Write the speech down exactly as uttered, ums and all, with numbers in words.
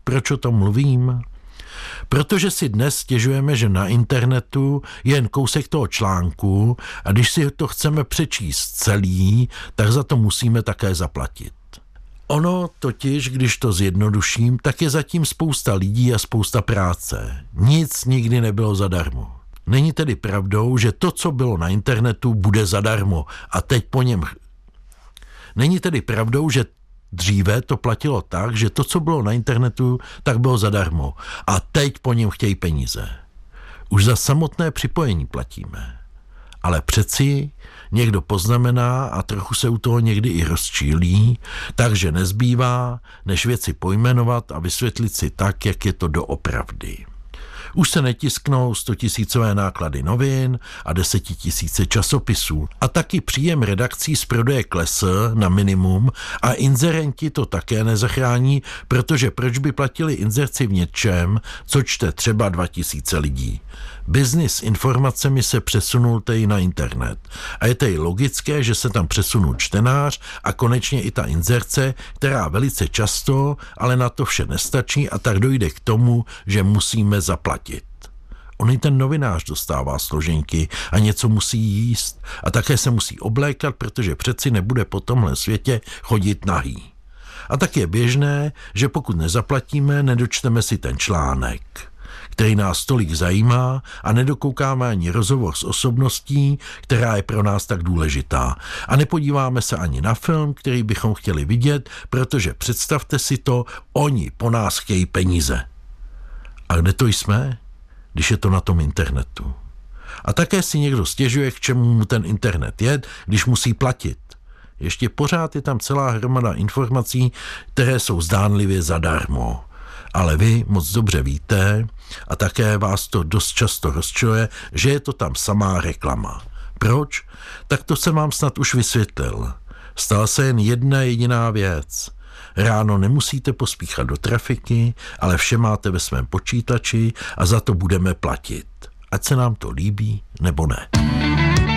proč o tom mluvím? Protože si dnes stěžujeme, že na internetu je jen kousek toho článku a když si to chceme přečíst celý, tak za to musíme také zaplatit. Ono totiž, když to zjednoduším, tak je zatím spousta lidí a spousta práce. Nic nikdy nebylo zadarmo. Není tedy pravdou, že to, co bylo na internetu, bude zadarmo a teď po něm... Není tedy pravdou, že dříve to platilo tak, že to, co bylo na internetu, tak bylo zadarmo a teď po něm chtějí peníze. Už za samotné připojení platíme. Ale přeci někdo poznamená a trochu se u toho někdy i rozčílí, takže nezbývá, než věci pojmenovat a vysvětlit si tak, jak je to doopravdy. Už se netisknou stotisícové náklady novin a desetitisíce časopisů. A taky příjem redakcí z prodeje klesl na minimum a inzerenti to také nezachrání, protože proč by platili inzerci v něčem, co čte třeba dva tisíce lidí. Biznis s informacemi se přesunul tej na internet. A je tej logické, že se tam přesunul čtenář a konečně i ta inzerce, která velice často, ale na to vše nestačí a tak dojde k tomu, že musíme zaplatit. On i ten novinář dostává složenky a něco musí jíst a také se musí oblékat, protože přeci nebude po tomhle světě chodit nahý. A tak je běžné, že pokud nezaplatíme, nedočteme si ten článek, který nás tolik zajímá a nedokoukáme ani rozhovor s osobností, která je pro nás tak důležitá. A nepodíváme se ani na film, který bychom chtěli vidět, protože představte si to, oni po nás chtějí peníze. A kde to jsme? Když je to na tom internetu. A také si někdo stěžuje, k čemu mu ten internet je, když musí platit. Ještě pořád je tam celá hromada informací, které jsou zdánlivě zadarmo. Ale vy moc dobře víte, a také vás to dost často rozčiluje, že je to tam samá reklama. Proč? Tak to jsem vám snad už vysvětlil. Stala se jen jedna jediná věc. Ráno nemusíte pospíchat do trafiky, ale vše máte ve svém počítači a za to budeme platit. Ať se nám to líbí, nebo ne.